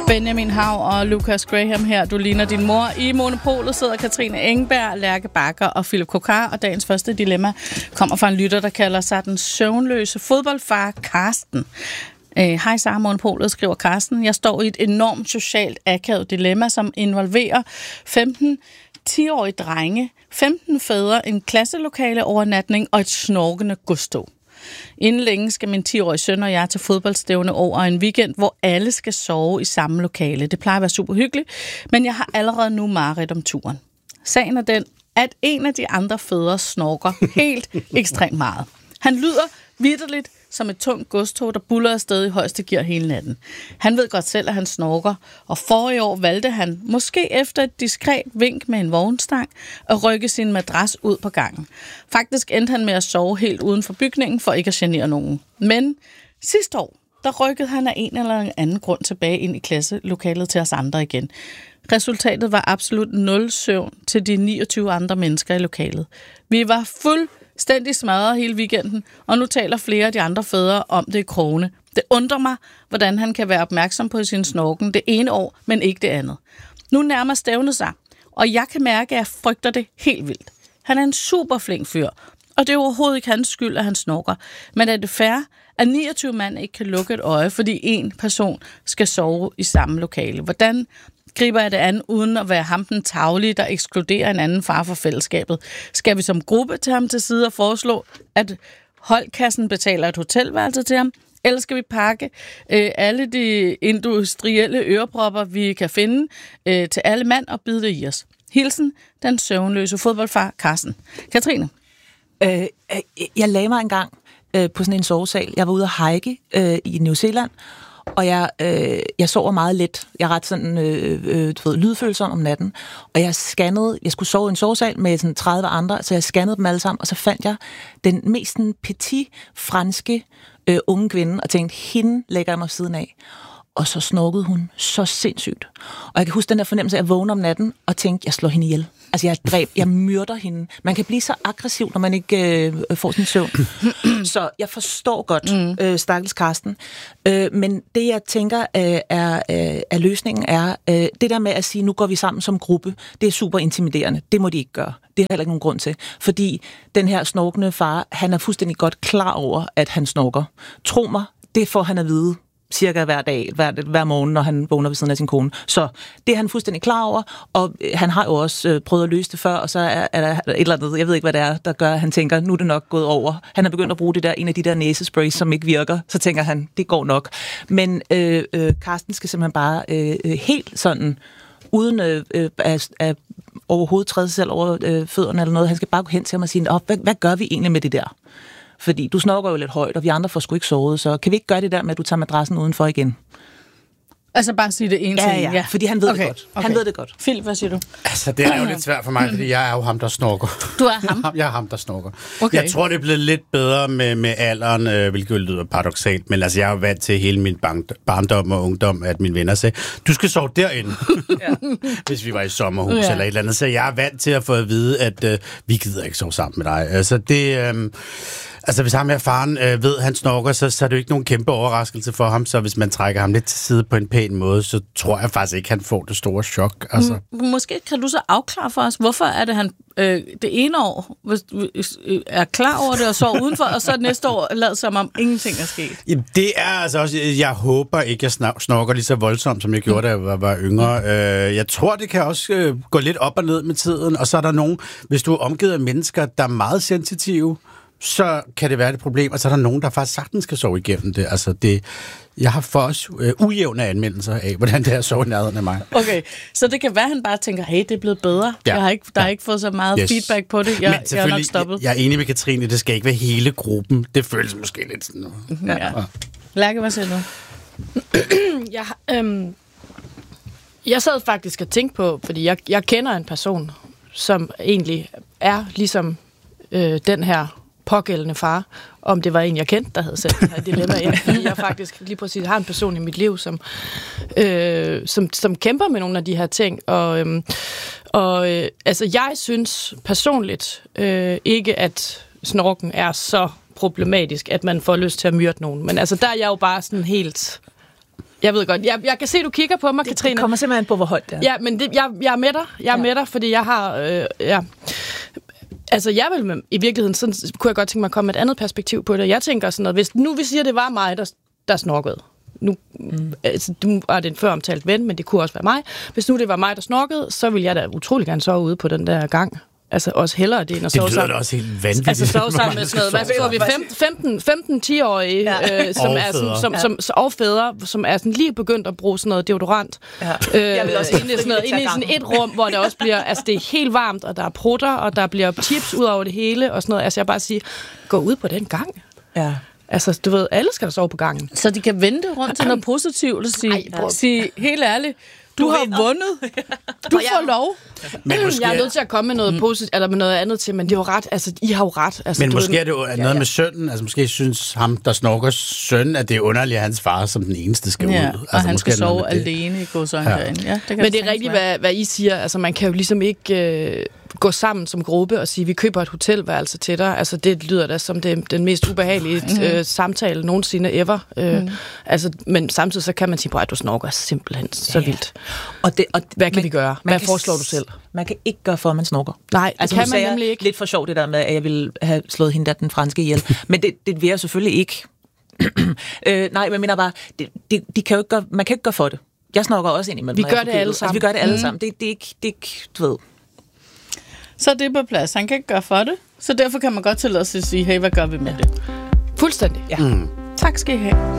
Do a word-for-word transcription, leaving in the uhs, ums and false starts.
Benjamin Hav og Lucas Graham her. Du ligner din mor. I Monopolet sidder Katrine Engberg, Lærke Bakker og Philip Kokar. Og dagens første dilemma kommer fra en lytter, der kalder sig den søvnløse fodboldfar Karsten. Hej Sara Monopolet, skriver Karsten. Jeg står i et enormt socialt akavet dilemma, som involverer femten ti-årige drenge, femten fædre, en klasselokale overnatning og et snorkende godstog. Inden længe skal min ti-årige søn og jeg til fodboldstævne over en weekend, hvor alle skal sove i samme lokale. Det plejer at være super hyggeligt, men jeg har allerede nu mareridt om turen. Sagen er den, at en af de andre fædre snorker helt ekstremt meget. Han lyder vitterligt som et tungt godstog, der buller afsted i højeste gear hele natten. Han ved godt selv, at han snorker, og forrige år valgte han, måske efter et diskret vink med en vognstang, at rykke sin madras ud på gangen. Faktisk endte han med at sove helt uden for bygningen, for ikke at genere nogen. Men sidste år, der rykkede han af en eller anden grund tilbage ind i klasselokalet til os andre igen. Resultatet var absolut nul søvn til de niogtyve andre mennesker i lokalet. Vi var fuld stændig smadret hele weekenden, og nu taler flere af de andre fædre om det i krogene. Det undrer mig, hvordan han kan være opmærksom på sin snorken det ene år, men ikke det andet. Nu nærmer stævnet sig, og jeg kan mærke, at jeg frygter det helt vildt. Han er en super flink fyr, og det er overhovedet ikke hans skyld, at han snorker. Men er det fair, at niogtyve mand ikke kan lukke et øje, fordi en person skal sove i samme lokale? Hvordan griber jeg det an, uden at være ham den tavlige, der ekskluderer en anden far fra fællesskabet? Skal vi som gruppe tage ham til side og foreslå, at holdkassen betaler et hotelværelse til ham? Eller skal vi pakke øh, alle de industrielle ørepropper, vi kan finde, øh, til alle mand og bide det i os? Hilsen, den søvnløse fodboldfar Carsten. Katrine? Øh, jeg lagde mig engang øh, på sådan en sovesal. Jeg var ude at hike øh, i New Zealand, og jeg, øh, jeg sover meget let. Jeg er ret sådan, øh, øh, du ved, lydfølsom om natten. Og jeg scannede, jeg skulle sove i en sovesal med sådan tredive andre, så jeg scannede dem alle sammen, og så fandt jeg den mest sådan, petit, franske øh, unge kvinde, og tænkte, hende lægger jeg mig siden af. Og så snorkede hun så sindssygt. Og jeg kan huske den der fornemmelse, at jeg vågnede om natten og tænkte, jeg slår hende ihjel. Altså, jeg dræb, jeg myrder hende. Man kan blive så aggressiv, når man ikke øh, får sin søvn. Så jeg forstår godt, mm. øh, stakkels Karsten. Øh, men det, jeg tænker, øh, er, øh, er løsningen, er øh, det der med at sige, nu går vi sammen som gruppe. Det er super intimiderende. Det må de ikke gøre. Det er heller ikke nogen grund til. Fordi den her snorkende far, han er fuldstændig godt klar over, at han snorker. Tro mig, det får han at vide cirka hver dag, hver, hver morgen, når han vågner ved siden af sin kone. Så det er han fuldstændig klar over, og han har jo også øh, prøvet at løse det før, og så er, er der et eller andet, jeg ved ikke, hvad det er, der gør, at han tænker, nu er det nok gået over. Han har begyndt at bruge det der, en af de der næsesprays, som ikke virker, så tænker han, det går nok. Men øh, øh, Karsten skal simpelthen bare øh, helt sådan, uden øh, øh, at, at overhovedet træde sig selv over øh, fødderne eller noget, han skal bare gå hen til ham og sige, oh, hvad, hvad gør vi egentlig med det der? Fordi du snorker jo lidt højt, og vi andre får sgu ikke sovet, så kan vi ikke gøre det der med, at du tager madrassen udenfor igen? Altså bare sige det ene ja, ting. Ja, ja, fordi han ved okay. det godt. Okay. Han ved det godt. Philip, hvad siger du? Altså, det er jo lidt svært for mig, fordi jeg er jo ham, der snorker. Du er ham? Jeg er ham, der snorker. Okay. Jeg tror, det er blevet lidt bedre med, med alderen, øh, hvilket jo lyder paradoksalt, men altså, jeg er jo vant til hele min barndom og ungdom, at mine venner sagde, du skal sove derinde, ja. Hvis vi var i sommerhus ja. eller et eller andet. Så jeg er vant til at få at vide, at øh, vi gider ikke sove sammen med dig. Altså, det... Øh, Altså, hvis ham her faren øh, ved, at han snorker, så, så er det jo ikke nogen kæmpe overraskelse for ham. Så hvis man trækker ham lidt til side på en pæn måde, så tror jeg faktisk ikke, han får det store chok. Altså. Måske kan du så afklare for os, hvorfor er det, han øh, det ene år hvis, øh, er klar over det og sover udenfor, og så næste år lader som om ingenting er sket? Jamen, det er altså også... Jeg håber ikke, jeg snorker lige så voldsomt, som jeg gjorde, da jeg var, var yngre. Øh, jeg tror, det kan også øh, gå lidt op og ned med tiden. Og så er der nogen... Hvis du er omgivet af mennesker, der er meget sensitive, så kan det være et problem, og så er der nogen, der faktisk sagtens skal sove igennem det. Altså, det, jeg har for os øh, ujævne anmeldelser af, hvordan det er at sove i nærheden af mig. Okay, så det kan være, at han bare tænker, hey, det er blevet bedre. Ja. Jeg har ikke, der ja. har ikke fået så meget yes. feedback på det. Jeg, jeg er nok stoppet. Jeg er enig med Katrine, det skal ikke være hele gruppen. Det føles måske lidt sådan noget. Mm-hmm, ja. Ja. Lærke, hvad siger du? jeg, øhm, jeg sad faktisk og tænkte på, fordi jeg, jeg kender en person, som egentlig er ligesom øh, den her pågældende far, om det var en, jeg kendte, der havde sat det her dilemma ind, fordi jeg faktisk lige præcis har en person i mit liv, som, øh, som, som kæmper med nogle af de her ting, og, øh, og øh, altså, jeg synes personligt øh, ikke, at snorken er så problematisk, at man får lyst til at myrde nogen, men altså, der er jeg jo bare sådan helt Jeg ved godt. Jeg, jeg kan se, du kigger på mig, det, Katrine. Det kommer simpelthen på, hvor højt det er. Ja, men det, jeg, jeg er med dig. Jeg er ja. med dig, fordi jeg har... Øh, ja. Altså, jeg vil med, i virkeligheden, sådan kunne jeg godt tænke mig at komme med et andet perspektiv på det. Jeg tænker sådan noget, hvis nu vi siger, at det var mig, der, der snorkede. Nu mm. altså, du er det en før omtalt ven, men det kunne også være mig. Hvis nu det var mig, der snorkede, så ville jeg da utrolig gerne sove ude på den der gang. Altså også hellere det, end at sove sammen. Det lyder da også helt vanvittigt. Altså sove sammen med sådan noget. Hvad så vi? femten ti-årige, ja. øh, som er sådan, som, som, som, og fædre, som er sådan lige begyndt at bruge sådan noget deodorant. Ja. Øh, jeg vil også inde i sådan, noget, inde i sådan et rum, hvor det også bliver, altså det er helt varmt, og der er prutter, og der bliver chips ud over det hele, og sådan noget. Altså jeg bare sige, gå ud på den gang. Ja. Altså, du ved, alle skal der sove på gangen. Så de kan vente rundt til noget positivt og sige, Ej, sige helt ærligt, du, du har vinder. vundet. Du får lov. Men måske... Jeg er nødt til at komme med noget positivt, eller med noget andet til, men det er jo ret. Altså, I har jo ret. Altså, men måske ved... er det jo noget ja, ja. med sønnen. Altså, måske synes ham, der snorker søn, at det er underligt, at hans far som den eneste skal ja, ud. Altså, og han måske skal sove alene i godsøjne. Ja. Ja, det kan men det er rigtigt, hvad, hvad I siger. Altså, man kan jo ligesom ikke... Øh... gå sammen som gruppe og sige, vi køber et hotelværelse til dig. Altså, det lyder da som det, den mest ubehagelige mm. øh, samtale nogensinde ever. Øh, mm. altså, men samtidig så kan man sige, at du snorker simpelthen så vildt. Og det, og Hvad kan man, vi gøre? Hvad foreslår du selv? Man kan ikke gøre for, at man snorker. Nej, det altså, kan man nemlig ikke. Lidt for sjovt det der med, at jeg ville have slået hende der den franske ihjel. Men det, det vil jeg selvfølgelig ikke. øh, nej, men jeg mener bare, det, det, de kan jo ikke gøre, man kan ikke gøre for det. Jeg snorker også ind imellem. Vi gør det alle sammen. Altså, vi gør det alle mm. sammen. Det, det, er ikke, det er ikke, du ved... Så det er på plads. Han kan ikke gøre for det. Så derfor kan man godt tillade sig at sige, hey, hvad gør vi med det? Fuldstændig. Ja. Mm. Tak skal I have.